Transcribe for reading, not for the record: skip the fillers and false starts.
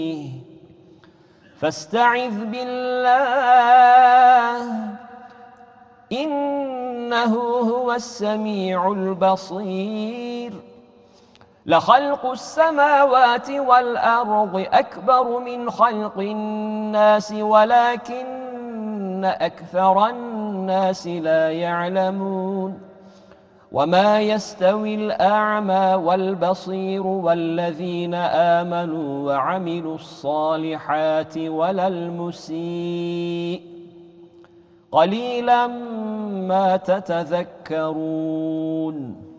فاستعذ بالله إنه هو السميع البصير. لخلق السماوات والأرض أكبر من خلق الناس ولكن أكثر الناس لا يعلمون. وما يستوي الأعمى والبصير والذين آمنوا وعملوا الصالحات ولا المسيء قليلا ما تتذكرون.